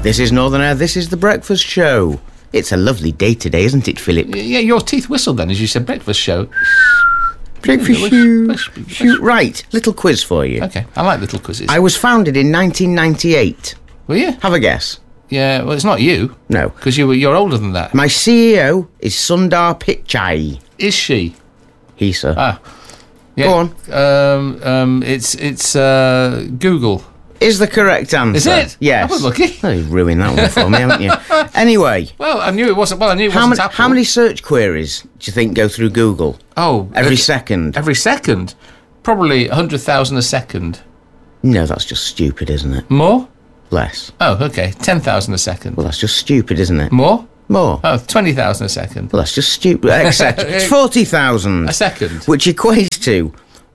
This is Northern Air, this is The Breakfast Show. It's a lovely day today, isn't it, Philip? Yeah, your teeth whistled then as you said breakfast show. Breakfast Show. Right, little quiz for you. Okay, I like little quizzes. I was founded in 1998. Were you? Have a guess. Yeah, well, it's not you. No. Because you're older than that. My CEO is Sundar Pichai. Is she? He, sir. Ah. Yeah. Go on. It's Google. Is the correct answer. Is it? Yes. I was lucky. Oh, you've ruined that one for me, haven't you? Anyway. Well, I knew it wasn't. Well, I knew it wasn't Apple. How many search queries do you think go through Google? Oh, every second. Every second, probably 100,000 a second. No, that's just stupid, isn't it? More? Less. Oh, okay. 10,000 a second. Well, that's just stupid, isn't it? More? More. Oh, 20,000 a second. Well, that's just stupid. It's 40,000 a second, which equates to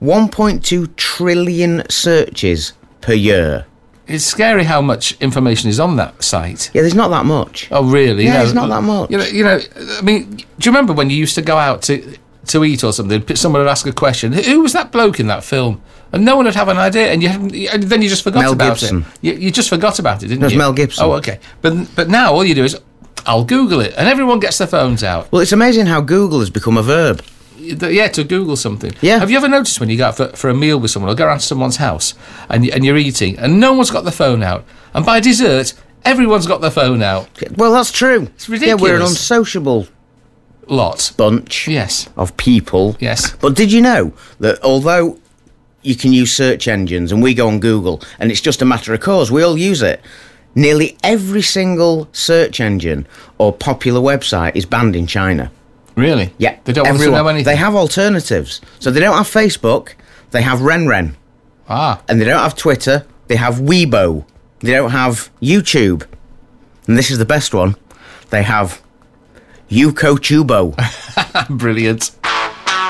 1.2 trillion searches per year. It's scary how much information is on that site. Yeah, there's not that much. Oh, really? Yeah, there's not that much. You know. I mean, do you remember when you used to go out to eat or something? Someone would ask a question. Who was that bloke in that film? And no one would have an idea, and then you just forgot Mel about Gibson. it. You just forgot about it, didn't you? It was Mel Gibson. Oh, okay. But now all you do is, I'll Google it, and everyone gets their phones out. Well, it's amazing how Google has become a verb. Yeah, to Google something. Yeah. Have you ever noticed when you go out for a meal with someone or go around to someone's house and you're eating and no one's got their phone out, and by dessert everyone's got their phone out? Well, that's true. It's ridiculous. Yeah, we're an unsociable lot. Bunch. Yes. Of people. Yes. But did you know that although you can use search engines and we go on Google and it's just a matter of course, we all use it, nearly every single search engine or popular website is banned in China. Really? Yeah. They don't want us to know anything? They have alternatives. So they don't have Facebook, they have RenRen. Ah. And they don't have Twitter, they have Weibo. They don't have YouTube. And this is the best one. They have YouCoTubo. Brilliant.